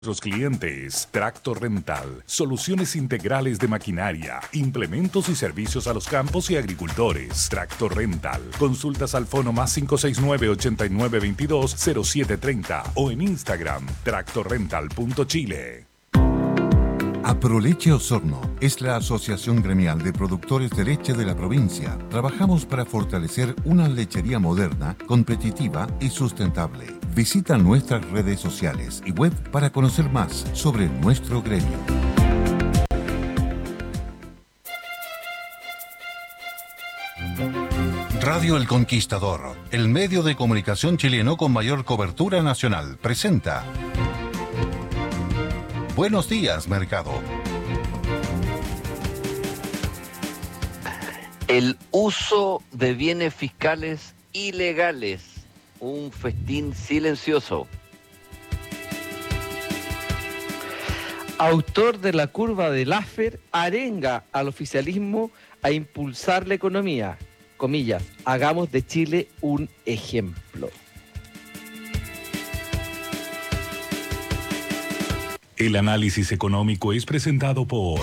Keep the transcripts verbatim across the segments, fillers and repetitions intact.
Nuestros clientes, Tractor Rental, soluciones integrales de maquinaria, implementos y servicios a los campos y agricultores. Tractor Rental, consultas al fono más cinco seis nueve, ocho nueve dos dos, cero siete tres cero o en Instagram, tractor rental punto chile. Aproleche Osorno es la asociación gremial de productores de leche de la provincia. Trabajamos para fortalecer una lechería moderna, competitiva y sustentable. Visita nuestras redes sociales y web para conocer más sobre nuestro gremio. Radio El Conquistador, el medio de comunicación chileno con mayor cobertura nacional, presenta Buenos días, mercado. El uso de bienes fiscales ilegales, un festín silencioso. Autor de la curva de Laffer arenga al oficialismo a impulsar la economía. Comillas, hagamos de Chile un ejemplo. El análisis económico es presentado por...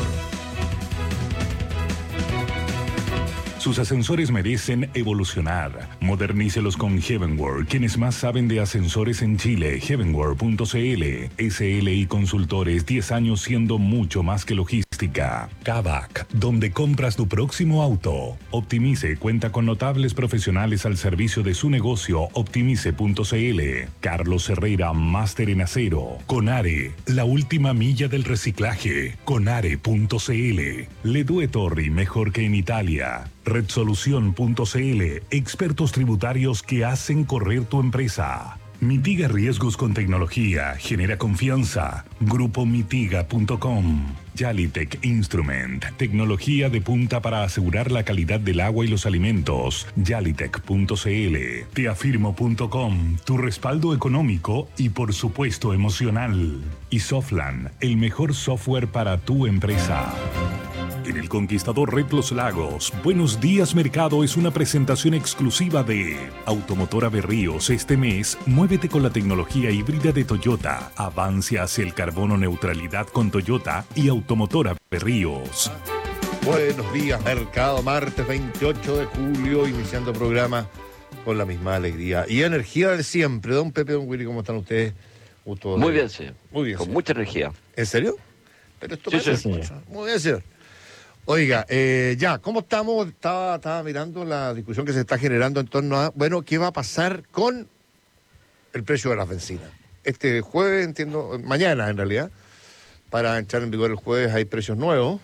Sus ascensores merecen evolucionar. Modernícelos con Heavenworld, quienes más saben de ascensores en Chile. heavenworld punto c l. S L I Consultores, diez años siendo mucho más que logística. Kavak, donde compras tu próximo auto. Optimice cuenta con notables profesionales al servicio de su negocio. optimice punto c l. Carlos Herrera, máster en acero. Conare, la última milla del reciclaje. conare punto c l. Ledue Torri, mejor que en Italia. redsolución punto c l, expertos tributarios que hacen correr tu empresa. Mitiga riesgos con tecnología, genera confianza. grupo mitiga punto com. Yalitech Instrument, tecnología de punta para asegurar la calidad del agua y los alimentos. yalitech punto c l. teafirmo punto com, tu respaldo económico y por supuesto emocional. Y Softland, el mejor software para tu empresa. En El Conquistador Red Los Lagos, Buenos Días Mercado es una presentación exclusiva de Automotora Berríos. Este mes, muévete con la tecnología híbrida de Toyota. Avance hacia el carbono neutralidad con Toyota y Automotora Berríos. Buenos días Mercado, martes veintiocho de julio, iniciando programa con la misma alegría y energía de siempre. Don Pepe, don Willy, ¿cómo están ustedes? Gusto Muy de... bien, señor. Muy bien, Con señor. Mucha energía. ¿En serio? Pero esto sí, sí, sí. Muy bien, señor. Oiga, eh, ya, ¿cómo estamos? Estaba, estaba mirando la discusión que se está generando en torno a, bueno, ¿qué va a pasar con el precio de las bencinas? Este jueves, entiendo, mañana en realidad, para entrar en vigor el jueves hay precios nuevos,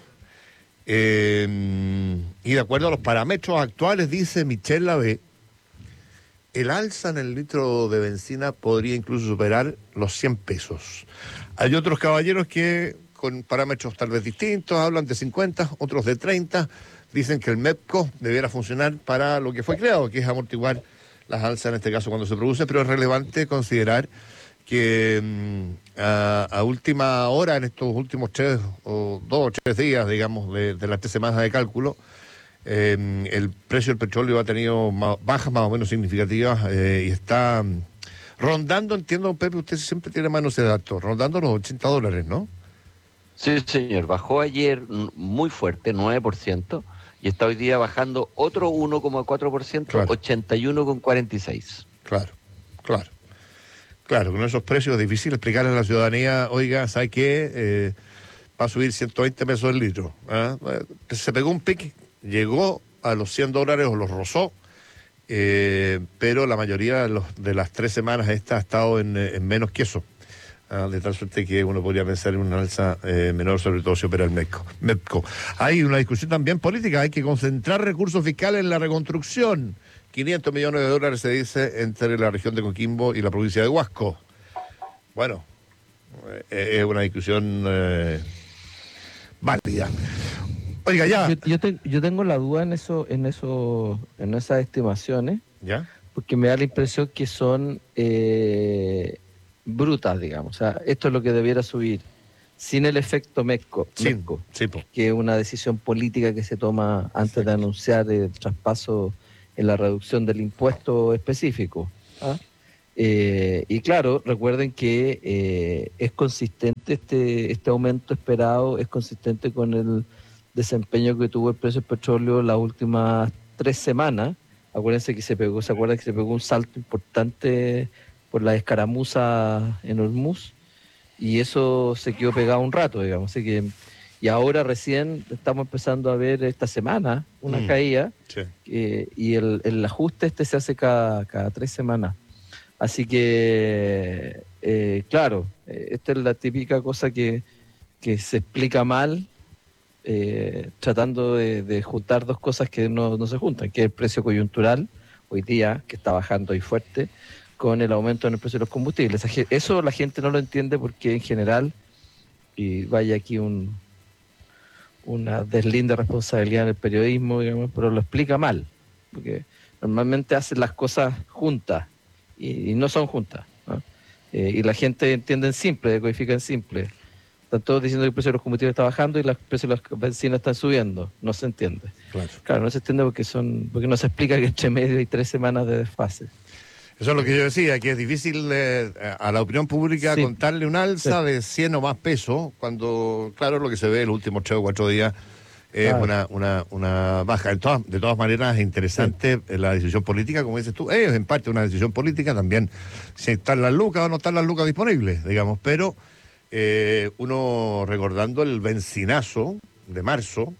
eh, y de acuerdo a los parámetros actuales, dice Michel Lavé, el alza en el litro de benzina podría incluso superar los cien pesos. Hay otros caballeros que... con parámetros tal vez distintos, hablan de cincuenta, otros de treinta, dicen que el MEPCO debiera funcionar para lo que fue creado, que es amortiguar las alzas en este caso cuando se produce, pero es relevante considerar que mmm, a, a última hora, en estos últimos tres o dos o tres días, digamos, de, de las tres semanas de cálculo, eh, el precio del petróleo ha tenido más, bajas más o menos significativas eh, y está rondando, entiendo, Pepe, usted siempre tiene manos de datos, rondando los ochenta dólares, ¿no? Sí, señor. Bajó ayer muy fuerte, nueve por ciento, y está hoy día bajando otro uno coma cuatro por ciento, claro. ochenta y uno coma cuarenta y seis. Claro, claro. Claro, con esos precios es difícil explicarle a la ciudadanía, oiga, ¿sabe qué? Eh, va a subir ciento veinte pesos el litro. ¿eh? Se pegó un pique, llegó a los cien dólares o los rozó, eh, pero la mayoría de, los, de las tres semanas esta ha estado en, en menos que eso. Ah, de tal suerte que uno podría pensar en una alza eh, menor, sobre todo si opera el MEPCO. MEPCO. Hay una discusión también política, hay que concentrar recursos fiscales en la reconstrucción. quinientos millones de dólares se dice entre la región de Coquimbo y la provincia de Huasco. Bueno, eh, es una discusión eh, válida. Oiga, ya. Yo, yo, te, yo tengo la duda en eso, en eso, en esas estimaciones. ¿Ya? Porque me da la impresión que son eh, brutas, digamos. O sea, esto es lo que debiera subir sin el efecto MEPCO, sí, MEPCO sí, que es una decisión política que se toma antes Exacto. de anunciar el traspaso en la reducción del impuesto específico. ¿ah? Eh, y claro, recuerden que eh, es consistente este, este aumento esperado, es consistente con el desempeño que tuvo el precio del petróleo las últimas tres semanas. Acuérdense que se pegó, ¿se acuerdan que se pegó un salto importante por la escaramuza en Hormuz? Y eso se quedó pegado un rato, digamos. Así que, y ahora recién estamos empezando a ver esta semana una Mm, caída, sí. eh, y el, el ajuste este se hace cada, cada tres semanas. Así que, eh, claro, eh, esta es la típica cosa que, que se explica mal, eh, tratando de, de juntar dos cosas que no, no se juntan, que es el precio coyuntural, hoy día, que está bajando y fuerte, con el aumento en el precio de los combustibles. Eso la gente no lo entiende porque en general, y vaya aquí un, una deslinda responsabilidad en el periodismo, digamos, pero lo explica mal, porque normalmente hacen las cosas juntas, y, y no son juntas, ¿no? Eh, y la gente entiende en simple, decodifica en simple. Están todos diciendo que el precio de los combustibles está bajando y los precios de las bencinas están subiendo. No se entiende. Claro. Claro, no se entiende porque son porque no se explica que entre medio hay tres semanas de desfase. Eso es lo que yo decía, que es difícil eh, a la opinión pública Sí. contarle un alza sí. de cien o más pesos, cuando, claro, lo que se ve en los últimos tres o cuatro días es Claro. una, una, una baja. De todas, de todas maneras, es interesante sí. la decisión política, como dices tú, es en parte una decisión política también, si están las lucas o no están las lucas disponibles, digamos, pero eh, uno recordando el bencinazo de marzo,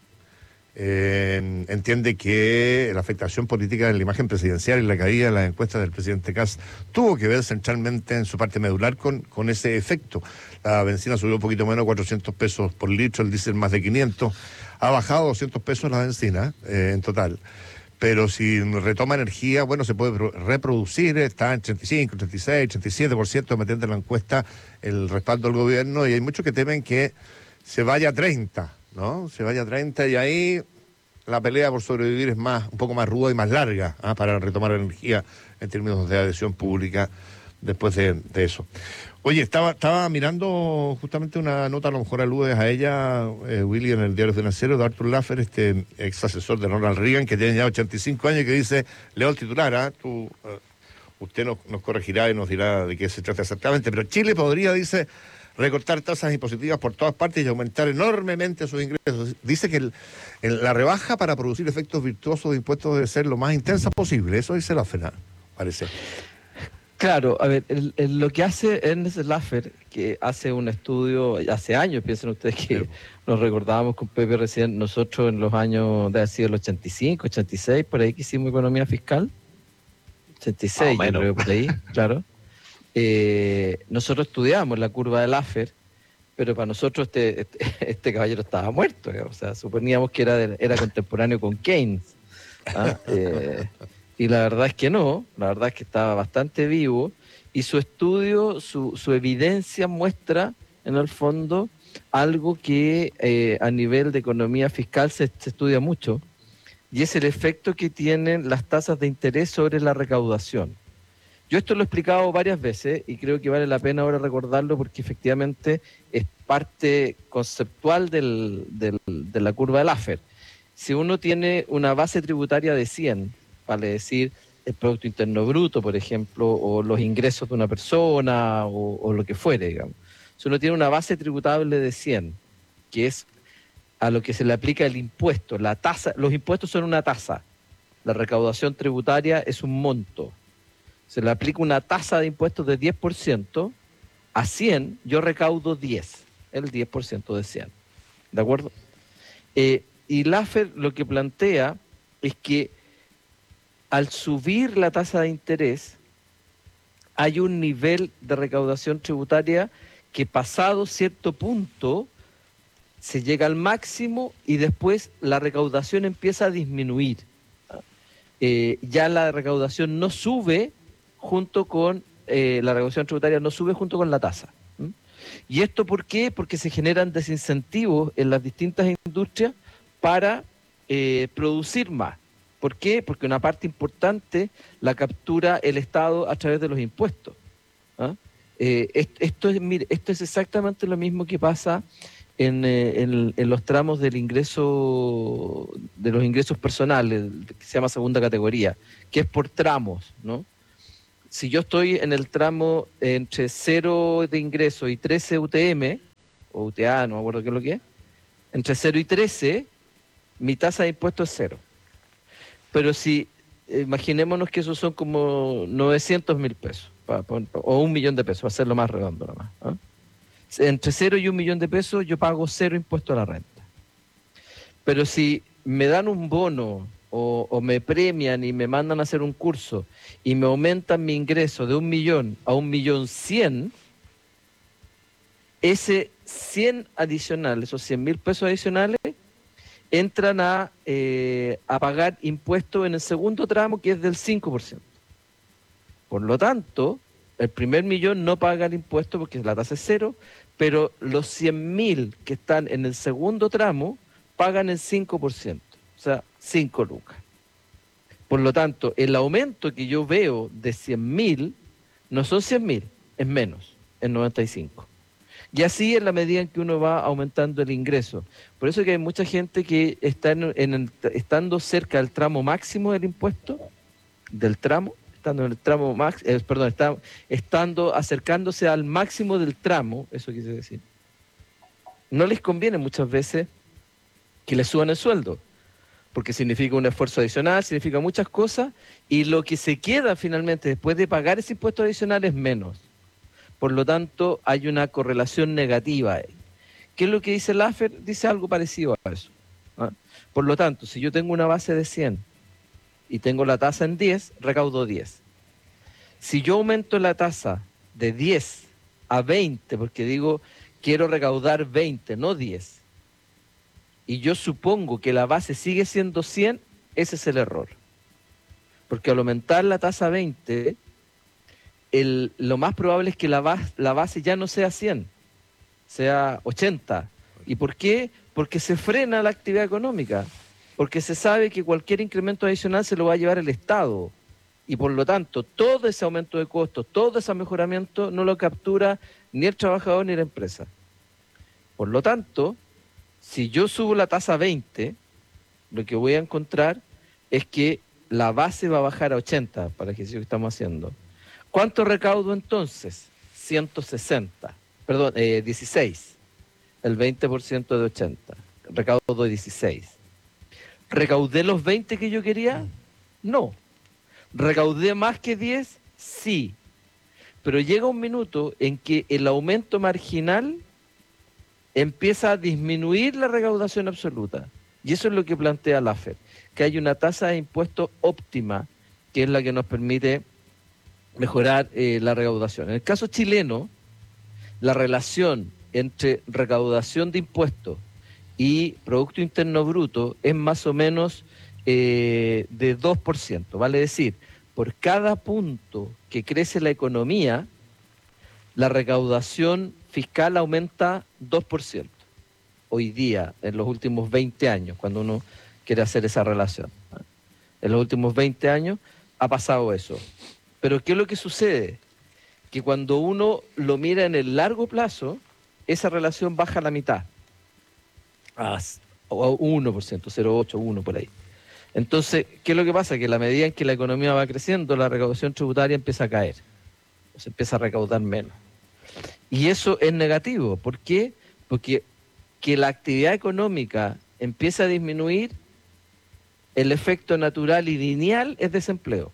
Eh, entiende que la afectación política de la imagen presidencial y la caída de las encuestas del presidente Kast tuvo que ver centralmente en su parte medular con, con ese efecto. La benzina subió un poquito menos, cuatrocientos pesos por litro, el diésel más de quinientos, ha bajado doscientos pesos la benzina eh, en total. Pero si retoma energía, bueno, se puede reproducir, está en treinta y cinco, treinta y seis, treinta y siete por ciento metiendo en la encuesta el respaldo del gobierno, y hay muchos que temen que se vaya a treinta, ¿no? Se vaya a treinta y ahí la pelea por sobrevivir es más, un poco más ruda y más larga, ¿ah? Para retomar energía en términos de adhesión pública después de, de eso. Oye, estaba, estaba mirando justamente una nota, a lo mejor aludes a ella, eh, Willy, en el Diario Financiero, de Arthur Laffer, este ex asesor de Ronald Reagan, que tiene ya ochenta y cinco años, que dice, leo el titular, ¿ah? Tú, uh, usted nos, nos corregirá y nos dirá de qué se trata exactamente, pero Chile podría, dice, recortar tasas impositivas por todas partes y aumentar enormemente sus ingresos. Dice que el, el, la rebaja para producir efectos virtuosos de impuestos debe ser lo más intensa posible. Eso dice la FENA, parece. Claro, a ver, el, el, lo que hace Ernest Laffer, que hace un estudio hace años, piensen ustedes que sí. Nos recordábamos con Pepe recién, nosotros en los años de haber sido el ochenta y cinco, ochenta y seis, por ahí que hicimos economía fiscal, ochenta y seis, yo creo, por ahí, claro. Eh, nosotros estudiamos la curva de Laffer, pero para nosotros este, este, este caballero estaba muerto, ¿eh? O sea, suponíamos que era, de, era contemporáneo con Keynes, ¿ah? eh, y la verdad es que no, la verdad es que estaba bastante vivo, y su estudio, su, su evidencia muestra en el fondo algo que eh, a nivel de economía fiscal se, se estudia mucho, y es el efecto que tienen las tasas de interés sobre la recaudación. Yo esto lo he explicado varias veces y creo que vale la pena ahora recordarlo porque efectivamente es parte conceptual del, del, de la curva de Laffer. Si uno tiene una base tributaria de cien, vale decir el Producto Interno Bruto, por ejemplo, o los ingresos de una persona o, o lo que fuere, digamos. Si uno tiene una base tributable de cien, que es a lo que se le aplica el impuesto, la tasa, los impuestos son una tasa, la recaudación tributaria es un monto. Se le aplica una tasa de impuestos de diez por ciento, a cien yo recaudo diez, el diez por ciento de cien. ¿De acuerdo? Eh, y Laffer lo que plantea es que al subir la tasa de interés, hay un nivel de recaudación tributaria que pasado cierto punto se llega al máximo y después la recaudación empieza a disminuir. Eh, ya la recaudación no sube junto con, eh, la recaudación tributaria no sube junto con la tasa. ¿Mm? ¿Y esto por qué? Porque se generan desincentivos en las distintas industrias para eh, producir más. ¿Por qué? Porque una parte importante la captura el Estado a través de los impuestos. ¿Ah? Eh, esto, es, mire, esto es exactamente lo mismo que pasa en, eh, en, en los tramos del ingreso, de los ingresos personales, que se llama segunda categoría, que es por tramos, ¿no? si yo estoy en el tramo entre cero de ingreso y trece U T M, o U T A, no me acuerdo qué es lo que es, entre cero y trece, mi tasa de impuesto es cero. Pero si, imaginémonos que esos son como novecientos mil pesos, pa, pa, o un millón de pesos, va a ser lo más redondo nomás, ¿eh? Entre cero y un millón de pesos yo pago cero impuesto a la renta. Pero si me dan un bono o, o me premian y me mandan a hacer un curso y me aumentan mi ingreso de un millón a un millón cien, ese cien adicional, esos cien mil pesos adicionales, entran a, eh, a pagar impuestos en el segundo tramo, que es del cinco por ciento. Por lo tanto, el primer millón no paga el impuesto porque la tasa es cero, pero los cien mil que están en el segundo tramo pagan el cinco por ciento, o sea, cinco lucas. Por lo tanto, el aumento que yo veo de cien mil no son cien mil, es menos, es noventa y cinco. Y así en la medida en que uno va aumentando el ingreso. Por eso que hay mucha gente que está en, en el, estando cerca del tramo máximo del impuesto, del tramo, estando en el tramo max, eh, perdón, está, estando acercándose al máximo del tramo, eso quise decir, no les conviene muchas veces que les suban el sueldo, porque significa un esfuerzo adicional, significa muchas cosas, y lo que se queda finalmente después de pagar ese impuesto adicional es menos. Por lo tanto, hay una correlación negativa ahí. ¿Qué es lo que dice Laffer? Dice algo parecido a eso, ¿ah? Por lo tanto, si yo tengo una base de cien y tengo la tasa en diez, recaudo diez. Si yo aumento la tasa de diez a veinte, porque digo, quiero recaudar veinte, no diez, y yo supongo que la base sigue siendo cien, ese es el error. Porque al aumentar la tasa a veinte, el, lo más probable es que la base, la base ya no sea cien, sea ochenta. ¿Y por qué? Porque se frena la actividad económica, porque se sabe que cualquier incremento adicional se lo va a llevar el Estado, y por lo tanto todo ese aumento de costos, todo ese mejoramiento no lo captura ni el trabajador ni la empresa. Por lo tanto, si yo subo la tasa a veinte, lo que voy a encontrar es que la base va a bajar a ochenta para el ejercicio que estamos haciendo. ¿Cuánto recaudo entonces? ciento sesenta, perdón, eh, dieciséis, el veinte por ciento de ochenta, recaudo dieciséis. ¿Recaudé los veinte que yo quería? No. ¿Recaudé más que diez? Sí. Pero llega un minuto en que el aumento marginal empieza a disminuir la recaudación absoluta. Y eso es lo que plantea Laffer, que hay una tasa de impuesto óptima, que es la que nos permite mejorar eh, la recaudación. En el caso chileno, la relación entre recaudación de impuestos y Producto Interno Bruto es más o menos eh, de dos por ciento. Vale decir, por cada punto que crece la economía, la recaudación fiscal aumenta dos por ciento. Hoy día, en los últimos veinte años, cuando uno quiere hacer esa relación. En los últimos veinte años ha pasado eso. Pero ¿qué es lo que sucede? Que cuando uno lo mira en el largo plazo, esa relación baja a la mitad. A uno por ciento, cero coma ocho, uno por ahí. Entonces, ¿qué es lo que pasa? Que a la medida en que la economía va creciendo, la recaudación tributaria empieza a caer. Se empieza a recaudar menos. Y eso es negativo. ¿Por qué? Porque que la actividad económica empieza a disminuir, el efecto natural y lineal es desempleo.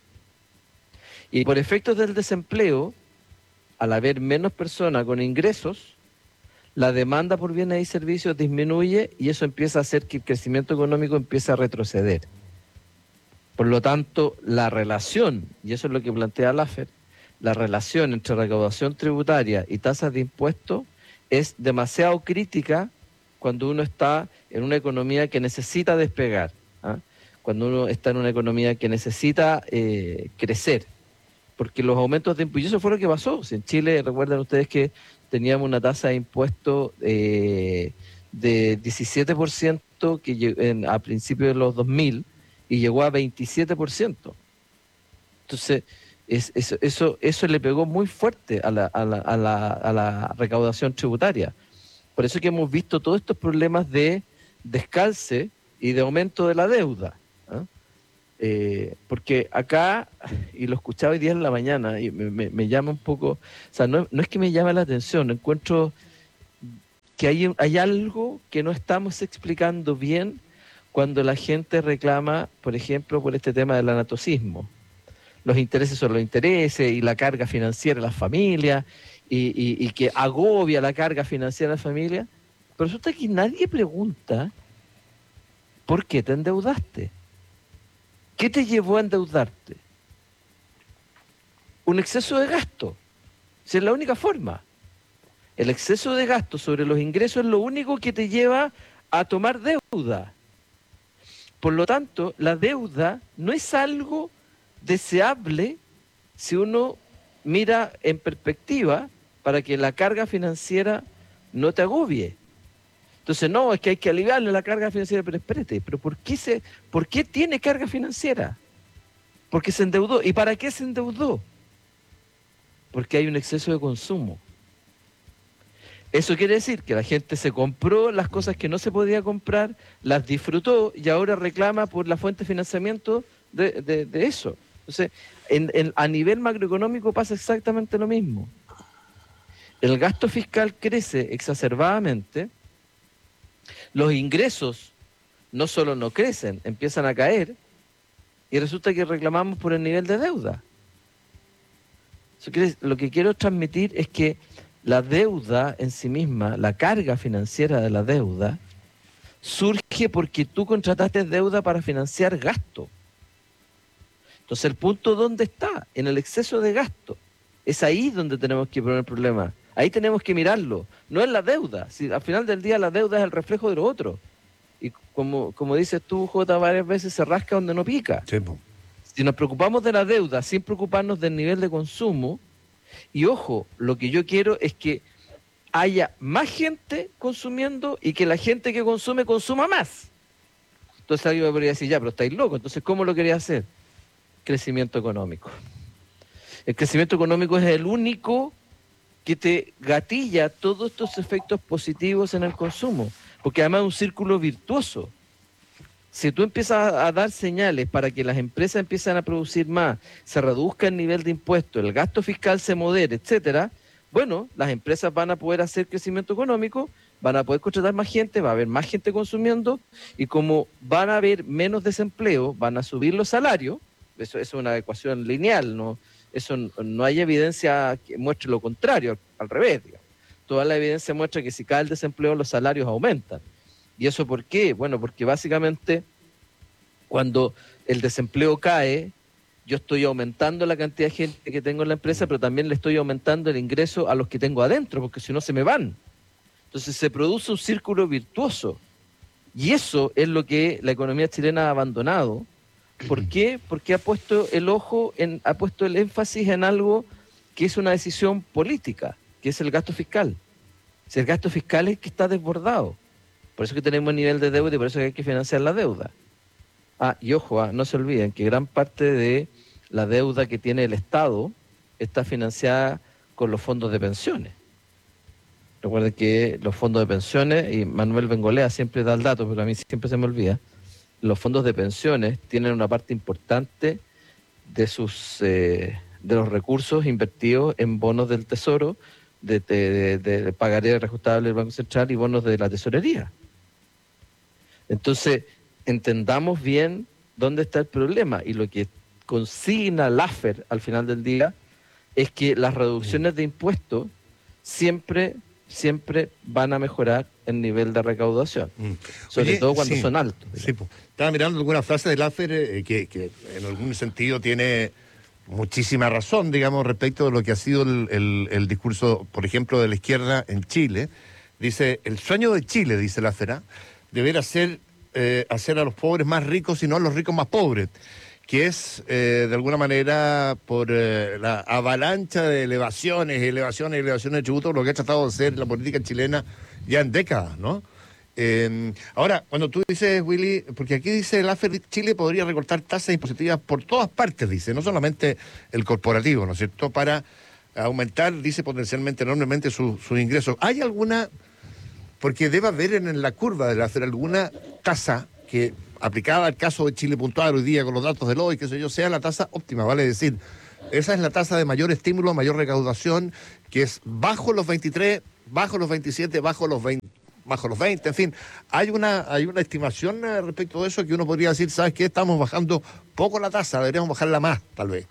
Y por efectos del desempleo, al haber menos personas con ingresos, la demanda por bienes y servicios disminuye y eso empieza a hacer que el crecimiento económico empiece a retroceder. Por lo tanto, la relación, y eso es lo que plantea Laffer, la relación entre recaudación tributaria y tasas de impuestos es demasiado crítica cuando uno está en una economía que necesita despegar, ¿ah? Cuando uno está en una economía que necesita eh, crecer. Porque los aumentos de impuestos, y eso fue lo que pasó. Si en Chile, recuerdan ustedes que teníamos una tasa de impuesto eh, de diecisiete por ciento que en, a principios de los dos mil y llegó a veintisiete por ciento. Entonces, es, eso, eso, eso le pegó muy fuerte a la, a, la, a, la, a la recaudación tributaria. Por eso que hemos visto todos estos problemas de descalce y de aumento de la deuda, ¿eh? Eh, porque acá, y lo escuchaba hoy día en la mañana, y me, me, me llama un poco, o sea, no, no es que me llame la atención, encuentro que hay, hay algo que no estamos explicando bien cuando la gente reclama, por ejemplo, por este tema del anatocismo. Los intereses son los intereses y la carga financiera de las familias y, y, y que agobia la carga financiera de las familias. Pero resulta que nadie pregunta por qué te endeudaste. ¿Qué te llevó a endeudarte? Un exceso de gasto. Esa es la única forma. El exceso de gasto sobre los ingresos es lo único que te lleva a tomar deuda. Por lo tanto, la deuda no es algo deseable si uno mira en perspectiva para que la carga financiera no te agobie. Entonces, no, es que hay que aliviarle la carga financiera, pero espérate, ¿pero por qué, se, por qué tiene carga financiera? Porque se endeudó. ¿Y para qué se endeudó? Porque hay un exceso de consumo. Eso quiere decir que la gente se compró las cosas que no se podía comprar, las disfrutó y ahora reclama por la fuente de financiamiento de, de, de eso. Entonces, en, en, a nivel macroeconómico pasa exactamente lo mismo. El gasto fiscal crece exacerbadamente, los ingresos no solo no crecen, empiezan a caer y resulta que reclamamos por el nivel de deuda. Eso quiere, lo que quiero transmitir es que la deuda en sí misma, la carga financiera de la deuda, surge porque tú contrataste deuda para financiar gasto. Entonces, el punto ¿dónde está? En el exceso de gasto. Es ahí donde tenemos que poner el problema. Ahí tenemos que mirarlo. No es la deuda. Si al final del día la deuda es el reflejo de lo otro. Y como, como dices tú, Jota, varias veces se rasca donde no pica. Sí, po. Si nos preocupamos de la deuda sin preocuparnos del nivel de consumo, y ojo, lo que yo quiero es que haya más gente consumiendo y que la gente que consume consuma más. Entonces alguien me podría decir, ya, pero estáis locos. Entonces, ¿cómo lo quería hacer? Crecimiento económico. El crecimiento económico es el único que te gatilla todos estos efectos positivos en el consumo, porque además es un círculo virtuoso. Si tú empiezas a dar señales para que las empresas empiecen a producir más, se reduzca el nivel de impuestos, el gasto fiscal se modere, etcétera, bueno, las empresas van a poder hacer crecimiento económico, van a poder contratar más gente, va a haber más gente consumiendo, y como van a haber menos desempleo, van a subir los salarios. Eso, eso es una ecuación lineal, ¿no? Eso no hay evidencia que muestre lo contrario, al revés, digamos. Toda la evidencia muestra que si cae el desempleo, los salarios aumentan. ¿Y eso por qué? Bueno, porque básicamente cuando el desempleo cae, yo estoy aumentando la cantidad de gente que tengo en la empresa, pero también le estoy aumentando el ingreso a los que tengo adentro, porque si no se me van. Entonces se produce un círculo virtuoso. Y eso es lo que la economía chilena ha abandonado. ¿Por qué? Porque ha puesto el ojo, en, ha puesto el énfasis en algo que es una decisión política, que es el gasto fiscal. Si el gasto fiscal es que está desbordado. Por eso que tenemos nivel de deuda y por eso que hay que financiar la deuda. Ah, y ojo, ah, no se olviden que gran parte de la deuda que tiene el Estado está financiada con los fondos de pensiones. Recuerden que los fondos de pensiones, y Manuel Bengolea siempre da el dato, pero a mí siempre se me olvida, los fondos de pensiones tienen una parte importante de sus eh, de los recursos invertidos en bonos del Tesoro, de, de, de, de pagaré reajustable del Banco Central y bonos de la tesorería. Entonces, entendamos bien dónde está el problema, y lo que consigna Laffer al final del día es que las reducciones de impuestos siempre, siempre van a mejorar el nivel de recaudación, mm. sobre Oye, todo cuando sí, son altos. Sí, pues. Estaba mirando alguna frase de Laffer eh, que, que en algún sentido tiene muchísima razón, digamos, respecto de lo que ha sido el, el, el discurso, por ejemplo, de la izquierda en Chile. Dice, el sueño de Chile, dice Laffer, ¿eh? deberá ser eh, hacer a los pobres más ricos y no a los ricos más pobres, que es, eh, de alguna manera, por eh, la avalancha de elevaciones, elevaciones, elevaciones de tributos, lo que ha tratado de hacer la política chilena ya en décadas, ¿no? Eh, ahora, cuando tú dices, Willy, porque aquí dice Laffer, Chile podría recortar tasas impositivas por todas partes, dice, no solamente el corporativo, ¿no es cierto?, para aumentar, dice, potencialmente, enormemente sus su ingresos. ¿Hay alguna, porque debe haber en, en la curva de Laffer alguna tasa que aplicada al caso de Chile puntual hoy día con los datos del hoy, qué sé yo, sea la tasa óptima, vale decir, esa es la tasa de mayor estímulo, mayor recaudación, que es bajo los veintitrés, bajo los veintisiete, bajo los veinte, bajo los veinte, en fin, hay una hay una estimación respecto de eso que uno podría decir, ¿sabes qué? Estamos bajando poco la tasa, deberíamos bajarla más, tal vez.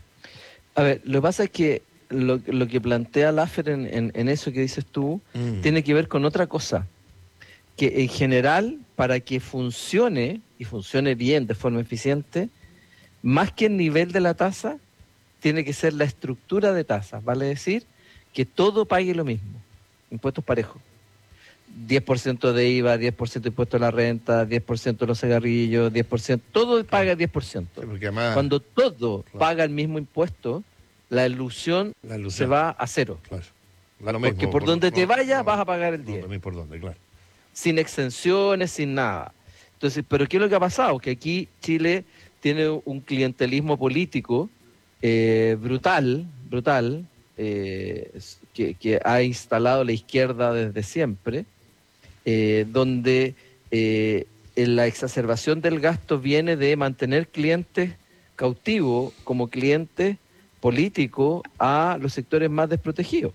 A ver, lo que pasa es que lo, lo que plantea Laffer en, en, en eso que dices tú, mm. tiene que ver con otra cosa, que en general, para que funcione, y funcione bien, de forma eficiente, más que el nivel de la tasa, tiene que ser la estructura de tasas, vale decir, que todo pague lo mismo, impuestos parejos. diez por ciento de I V A, diez por ciento de impuesto a la renta, diez por ciento de los cigarrillos, diez por ciento, todo paga diez por ciento. Sí, porque además, cuando todo claro. paga el mismo impuesto, la ilusión, la ilusión se va a cero. Claro. Lo mismo, porque por, por donde por, te vayas no, vas a pagar el diez. No, por dónde, claro. Sin exenciones, sin nada. Entonces, ¿pero qué es lo que ha pasado? Que aquí Chile tiene un clientelismo político eh, brutal, brutal, eh, que, que ha instalado la izquierda desde siempre, Eh, donde eh, la exacerbación del gasto viene de mantener clientes cautivos como clientes políticos a los sectores más desprotegidos.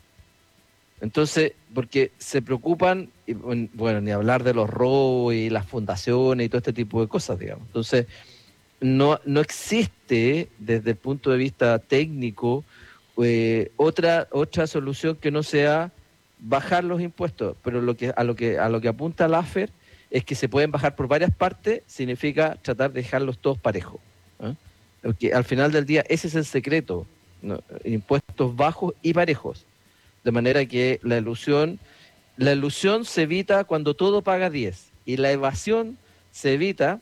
Entonces, porque se preocupan, bueno, ni hablar de los robos y las fundaciones y todo este tipo de cosas, digamos. Entonces, no, no existe desde el punto de vista técnico eh, otra, otra solución que no sea bajar los impuestos, pero lo que a lo que a lo que apunta Laffer es que se pueden bajar por varias partes, significa tratar de dejarlos todos parejos, ¿eh? Porque al final del día ese es el secreto, ¿no? Impuestos bajos y parejos, de manera que la ilusión la ilusión se evita cuando todo paga diez y la evasión se evita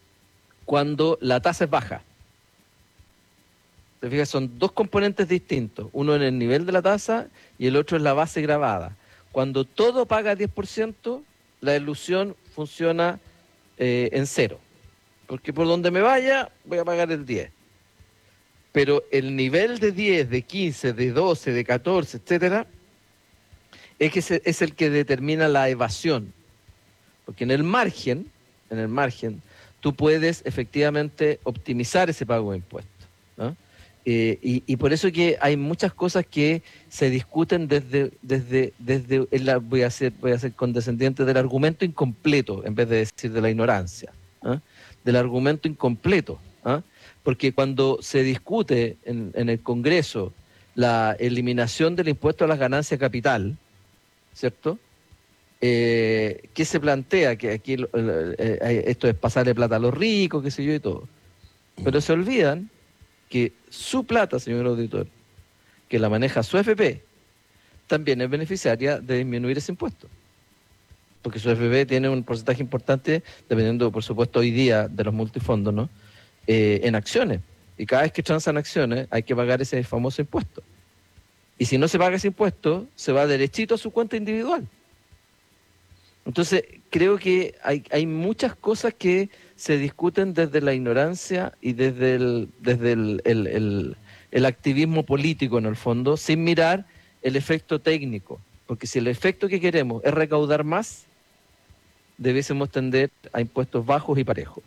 cuando la tasa es baja. ¿Te fijas? Son dos componentes distintos, uno en el nivel de la tasa y el otro en la base gravada. Cuando todo paga diez por ciento, la ilusión funciona eh, en cero, porque por donde me vaya voy a pagar el diez. Pero el nivel de diez, de quince, de doce, de catorce, etcétera, es, que se, es el que determina la evasión. Porque en el margen, en el margen, tú puedes efectivamente optimizar ese pago de impuestos, ¿no? Eh, y, y por eso que hay muchas cosas que se discuten desde, desde, desde el, voy a ser, voy a ser condescendiente, del argumento incompleto, en vez de decir de la ignorancia, ¿eh? Del argumento incompleto, ¿eh? Porque cuando se discute en, en el Congreso la eliminación del impuesto a las ganancias capital, ¿cierto? Eh, ¿qué se plantea? Que aquí eh, esto es pasarle plata a los ricos, qué sé yo y todo. Pero se olvidan que su plata, señor auditor, que la maneja su F P, también es beneficiaria de disminuir ese impuesto. Porque su F P tiene un porcentaje importante, dependiendo, por supuesto, hoy día de los multifondos, ¿no? Eh, en acciones. Y cada vez que transan acciones hay que pagar ese famoso impuesto. Y si no se paga ese impuesto, se va derechito a su cuenta individual. Entonces, creo que hay, hay muchas cosas que se discuten desde la ignorancia y desde el, desde el, el, el, el activismo político, en el fondo, sin mirar el efecto técnico. Porque si el efecto que queremos es recaudar más, debiésemos tender a impuestos bajos y parejos.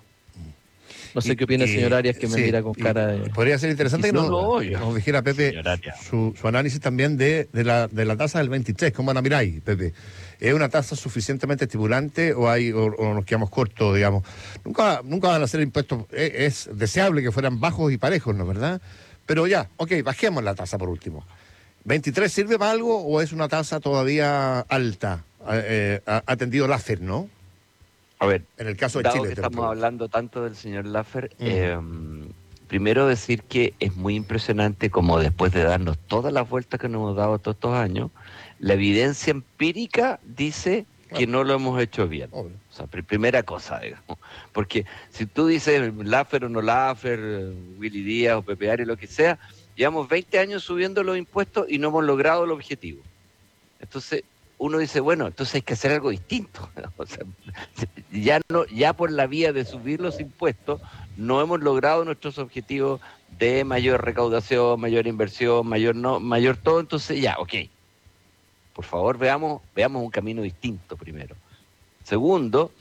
No sé y, qué opina el señor Arias, que me sí, mira con cara de... Podría ser interesante que nos, no, nos dijera, Pepe, su, su análisis también de, de, la, de la tasa del veintitrés. ¿Cómo la miráis, Pepe? ¿Es una tasa suficientemente estimulante o hay o, o nos quedamos cortos, digamos? Nunca nunca van a ser impuestos... Es, es deseable que fueran bajos y parejos, ¿no es verdad? Pero ya, ok, bajemos la tasa por último. ¿veintitrés sirve para algo o es una tasa todavía alta? Eh, ha atendido Laffer, ¿no? A ver, en el caso de dado Chile, que estamos hablando tanto del señor Laffer, uh-huh. eh, primero decir que es muy impresionante como después de darnos todas las vueltas que nos hemos dado todos estos años, la evidencia empírica dice bueno. que no lo hemos hecho bien. Obvio. O sea, pr- primera cosa, digamos. Porque si tú dices Laffer o no Laffer, Willy Díaz o Pepe Ari, lo que sea, llevamos veinte años subiendo los impuestos y no hemos logrado el objetivo. Entonces, uno dice, bueno, entonces hay que hacer algo distinto. O sea, ya no, ya por la vía de subir los impuestos no hemos logrado nuestros objetivos de mayor recaudación, mayor inversión, mayor no, mayor todo, entonces ya, ok. Por favor, veamos, veamos un camino distinto primero. Segundo,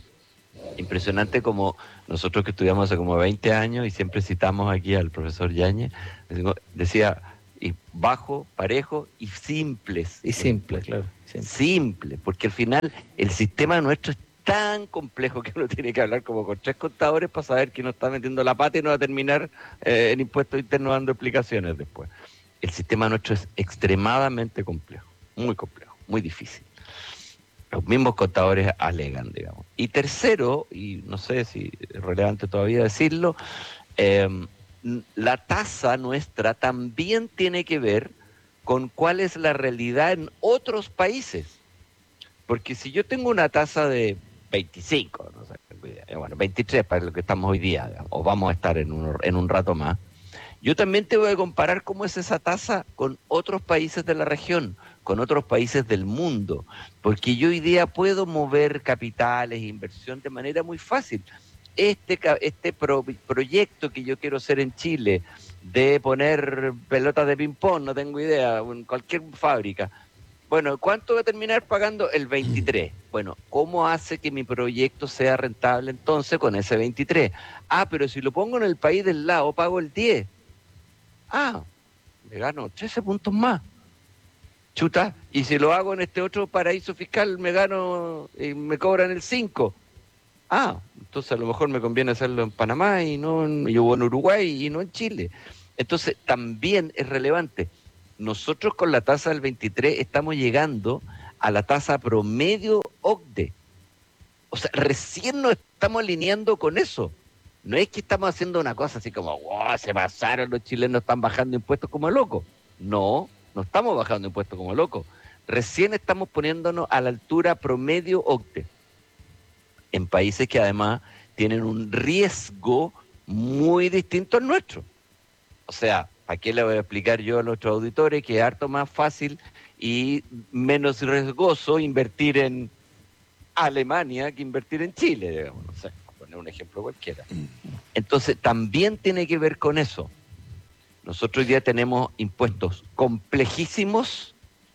Impresionante como nosotros que estudiamos hace como veinte años y siempre citamos aquí al profesor Yáñez, decía, y bajo, parejo y simples. Y simple, claro. Simple. simple, porque al final el sistema nuestro es tan complejo que uno tiene que hablar como con tres contadores para saber que no está metiendo la pata y no va a terminar eh, en impuestos internos dando explicaciones después. El sistema nuestro es extremadamente complejo, muy complejo, muy difícil. Los mismos contadores alegan, digamos. Y tercero, y no sé si es relevante todavía decirlo, eh, la tasa nuestra también tiene que ver con cuál es la realidad en otros países. Porque si yo tengo una tasa de veinticinco, no sé, bueno, veintitrés para lo que estamos hoy día, digamos, o vamos a estar en un, en un rato más, yo también te voy a comparar cómo es esa tasa con otros países de la región, con otros países del mundo, porque yo hoy día puedo mover capitales e inversión de manera muy fácil. Este, este pro, proyecto que yo quiero hacer en Chile, de poner pelotas de ping-pong, no tengo idea, en cualquier fábrica, bueno, ¿cuánto voy a terminar pagando? El veintitrés. Bueno, ¿cómo hace que mi proyecto sea rentable entonces con ese veintitrés? Ah, pero si lo pongo en el país del lado, pago el diez. Ah, me gano trece puntos más. Chuta, y si lo hago en este otro paraíso fiscal, me gano y me cobran el cinco. Ah, entonces a lo mejor me conviene hacerlo en Panamá y no en, o en Uruguay y no en Chile. Entonces también es relevante. Nosotros con la tasa del veintitrés estamos llegando a la tasa promedio O C D E. O sea, recién nos estamos alineando con eso. No es que estamos haciendo una cosa así como, wow, se pasaron, los chilenos están bajando impuestos como locos. No, no estamos bajando impuestos como locos. Recién estamos poniéndonos a la altura promedio O C D E. En países que además tienen un riesgo muy distinto al nuestro. O sea, ¿a qué le voy a explicar yo a nuestros auditores que es harto más fácil y menos riesgoso invertir en Alemania que invertir en Chile, digamos? No sé, poner un ejemplo cualquiera. Entonces, también tiene que ver con eso. Nosotros hoy día tenemos impuestos complejísimos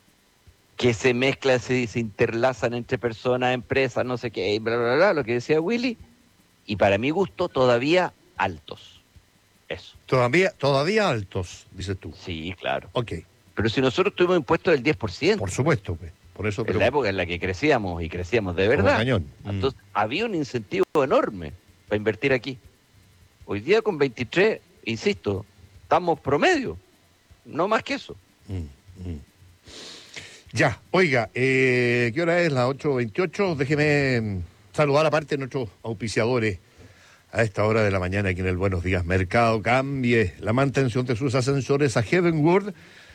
que se mezclan, se, se interlazan entre personas, empresas, no sé qué, bla, bla, bla, lo que decía Willy, y para mi gusto todavía altos. Eso. Todavía, todavía altos, dices tú. Sí, claro. Ok. Pero si nosotros tuvimos impuestos del diez por ciento. Por supuesto, pues. Por eso, en pero... la época en la que crecíamos y crecíamos de verdad. Cañón. Entonces, mm. había un incentivo enorme para invertir aquí. Hoy día con veintitrés, insisto, estamos promedio. No más que eso. Mm, mm. Ya, oiga, eh, ¿qué hora es? Las ocho veintiocho. Déjeme saludar aparte de nuestros auspiciadores a esta hora de la mañana aquí en el Buenos Días Mercado. Cambie la mantención de sus ascensores a Heavenworld.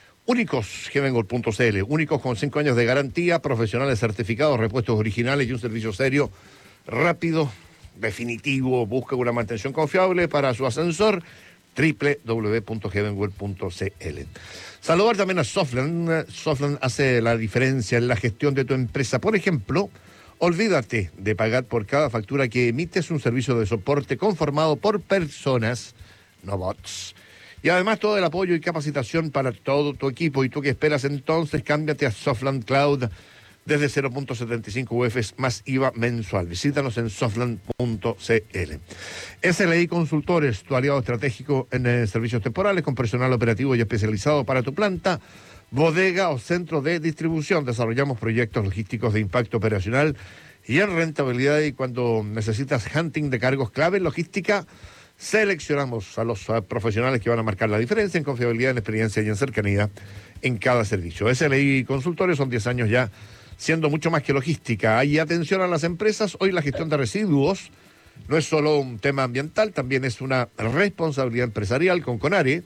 Únicos, heavenworld punto c l, únicos con cinco años de garantía, profesionales certificados, repuestos originales y un servicio serio, rápido, definitivo. Busca una mantención confiable para su ascensor. doble u doble u doble u punto heavenworld punto c l. Saludar también a Softland. Softland hace la diferencia en la gestión de tu empresa. Por ejemplo, olvídate de pagar por cada factura que emites, un servicio de soporte conformado por personas, no bots. Y además todo el apoyo y capacitación para todo tu equipo. ¿Y tú qué esperas entonces? Cámbiate a Softland Cloud desde cero punto setenta y cinco U F más I V A mensual. Visítanos en softland punto c l. S L I Consultores, tu aliado estratégico en eh, servicios temporales con personal operativo y especializado para tu planta, bodega o centro de distribución. Desarrollamos proyectos logísticos de impacto operacional y en rentabilidad, y cuando necesitas hunting de cargos clave en logística, seleccionamos a los uh, profesionales que van a marcar la diferencia en confiabilidad, en experiencia y en cercanía en cada servicio. S L I Consultores son diez años ya siendo mucho más que logística. Y atención a las empresas, hoy la gestión de residuos no es solo un tema ambiental, también es una responsabilidad empresarial con CONARE.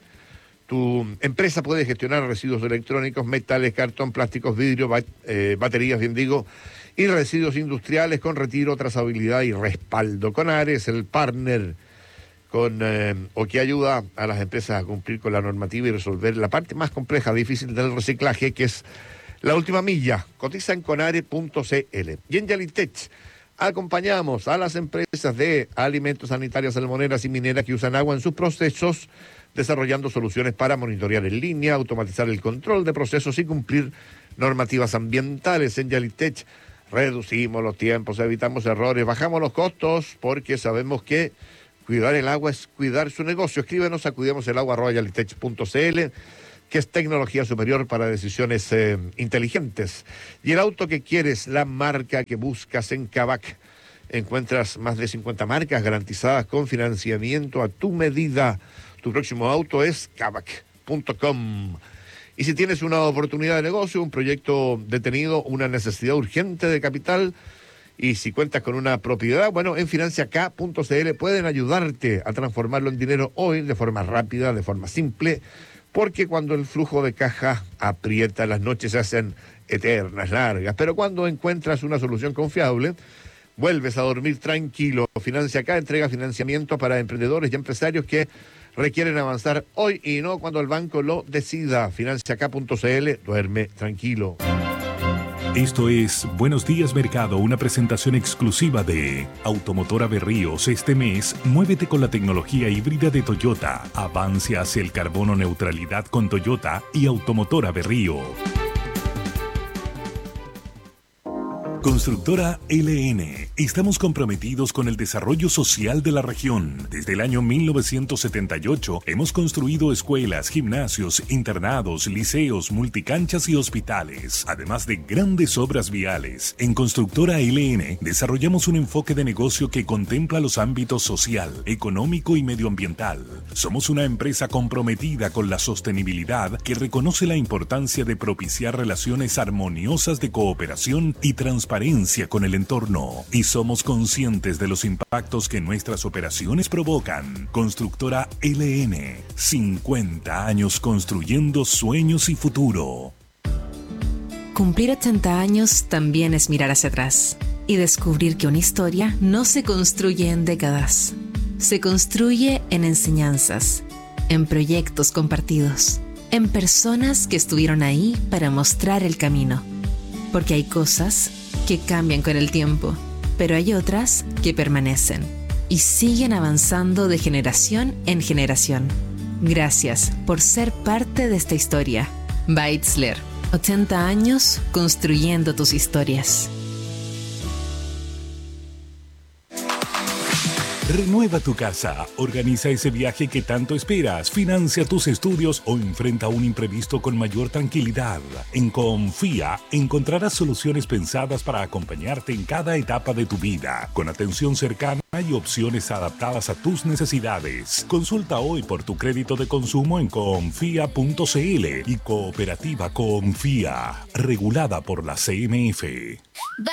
Tu empresa puede gestionar residuos electrónicos, metales, cartón, plásticos, vidrio, bat, eh, baterías, bien digo, y residuos industriales con retiro, trazabilidad y respaldo. CONARE es el partner con eh, o que ayuda a las empresas a cumplir con la normativa y resolver la parte más compleja, difícil del reciclaje, que es la última milla. Cotiza en conare punto c l. Y en Yalitech acompañamos a las empresas de alimentos, sanitarias, salmoneras y mineras que usan agua en sus procesos, desarrollando soluciones para monitorear en línea, automatizar el control de procesos y cumplir normativas ambientales. En Yalitech reducimos los tiempos, evitamos errores, bajamos los costos, porque sabemos que cuidar el agua es cuidar su negocio. Escríbenos a cuidamoselagua arroba yalitech punto cl, que es tecnología superior para decisiones eh, inteligentes. Y el auto que quieres, la marca que buscas en Kavak. Encuentras más de cincuenta marcas garantizadas con financiamiento a tu medida. Tu próximo auto es kavak punto com. Y si tienes una oportunidad de negocio, un proyecto detenido, una necesidad urgente de capital, y si cuentas con una propiedad, bueno, en financiaK punto cl pueden ayudarte a transformarlo en dinero hoy de forma rápida, de forma simple, porque cuando el flujo de caja aprieta, las noches se hacen eternas, largas, pero cuando encuentras una solución confiable, vuelves a dormir tranquilo. FinanciaK entrega financiamiento para emprendedores y empresarios que requieren avanzar hoy y no cuando el banco lo decida. financiaK punto cl, duerme tranquilo. Esto es Buenos Días Mercado, una presentación exclusiva de Automotora Berríos. Este mes, muévete con la tecnología híbrida de Toyota. Avance hacia el carbono neutralidad con Toyota y Automotora Berrío. Constructora L N. Estamos comprometidos con el desarrollo social de la región. Desde el año mil novecientos setenta y ocho hemos construido escuelas, gimnasios, internados, liceos, multicanchas y hospitales, además de grandes obras viales. En Constructora L N desarrollamos un enfoque de negocio que contempla los ámbitos social, económico y medioambiental. Somos una empresa comprometida con la sostenibilidad que reconoce la importancia de propiciar relaciones armoniosas de cooperación y transparencia con el entorno, y somos conscientes de los impactos que nuestras operaciones provocan. Constructora L N, cincuenta años construyendo sueños y futuro. Cumplir ochenta años también es mirar hacia atrás y descubrir que una historia no se construye en décadas, se construye en enseñanzas, en proyectos compartidos, en personas que estuvieron ahí para mostrar el camino. Porque hay cosas que cambian con el tiempo, pero hay otras que permanecen y siguen avanzando de generación en generación. Gracias por ser parte de esta historia. Beitzler, ochenta años construyendo tus historias. Renueva tu casa, organiza ese viaje que tanto esperas, financia tus estudios o enfrenta un imprevisto con mayor tranquilidad. En Confía encontrarás soluciones pensadas para acompañarte en cada etapa de tu vida, con atención cercana y opciones adaptadas a tus necesidades. Consulta hoy por tu crédito de consumo en confía punto cl y Cooperativa Confía, regulada por la C M F.